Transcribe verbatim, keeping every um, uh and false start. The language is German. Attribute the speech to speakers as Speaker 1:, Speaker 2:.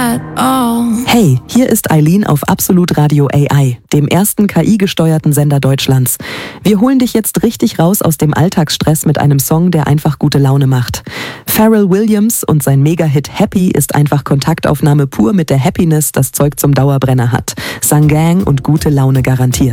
Speaker 1: at all.
Speaker 2: Hey, hier ist Eileen auf Absolut Radio A I, dem ersten K I-gesteuerten Sender Deutschlands. Wir holen dich jetzt richtig raus aus dem Alltagsstress mit einem Song, der einfach gute Laune macht. Pharrell Williams und sein Mega-Hit Happy ist einfach Kontaktaufnahme pur mit der Happiness, das Zeug zum Dauerbrenner hat. Sang Gang und gute Laune garantiert.